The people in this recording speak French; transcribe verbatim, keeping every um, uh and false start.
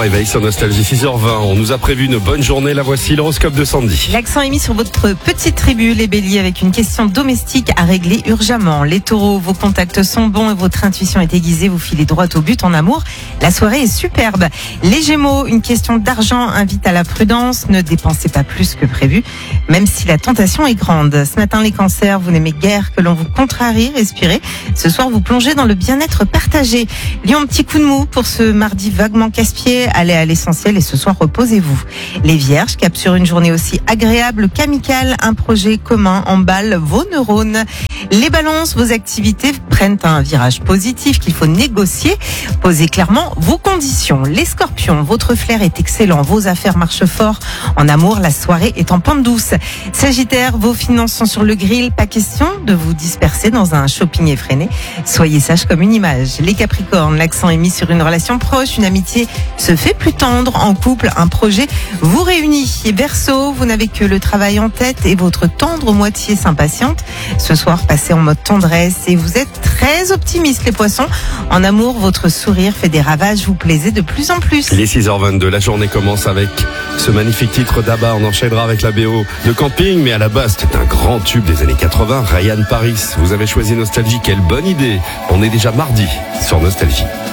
réveil sur Nostalgie six heures vingt. On nous a prévu une bonne journée. La voici, l'horoscope de Sandy. L'accent est mis sur votre petite tribu, les béliers, avec une question domestique à régler urgemment. Les taureaux, vos contacts sont bons et votre intuition est aiguisée. Vous filez droit au but en amour. La soirée est superbe. Les gémeaux, une question d'argent invite à la prudence. Ne dépensez pas plus que prévu, même si la tentation est grande. Ce matin, les cancers, vous n'aimez guère que l'on vous contrarie. Respirez. Ce soir, vous plongez dans le bien-être partagé. Lion, petit coup de mou pour ce mardi vaguement casse-pied. Allez à l'essentiel et ce soir, reposez-vous. Les vierges, cap sur une journée aussi agréable qu'amicale. Un projet commun emballe vos neurones. Les balances, vos activités prennent un virage positif qu'il faut négocier. Posez clairement vos conditions. Les scorpions, votre flair est excellent. Vos affaires marchent fort. En amour, la soirée est en pente douce. Sagittaire, vos finances sont sur le grill. Pas question de vous disperser dans un shopping effréné. Soyez sage comme une image. Les capricornes, l'accent est mis sur une relation proche. Une amitié se fait plus tendre. En couple, un projet vous réunit. Et Verseau, vous n'avez que le travail en tête et votre tendre moitié s'impatiente. Ce soir, passez en mode tendresse et vous êtes très optimiste, les poissons. En amour, votre sourire fait des ravages. Vous plaisez de plus en plus. Les six heures vingt-deux, la journée commence avec ce magnifique titre d'Abba. On enchaînera avec la B O de Camping, mais à la base, c'était un grand tube des années quatre-vingts. Ryan Paris, vous avez choisi Nostalgie. Quelle bonne idée. On est déjà mardi sur Nostalgie.